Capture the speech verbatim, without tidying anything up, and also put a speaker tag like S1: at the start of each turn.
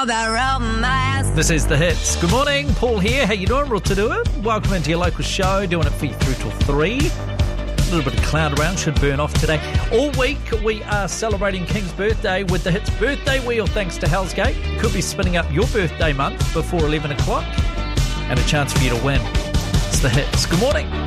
S1: about romance.
S2: This is The Hits. Good morning, Paul here. How you doing? Real to do it. Welcome into your local show. Doing it for you through till three. A little bit of cloud around, should burn off today. All week we are celebrating King's birthday with the Hits Birthday Wheel thanks to Hellsgate. Could be spinning up your birthday month before eleven o'clock and a chance for you to win. It's The Hits. Good morning.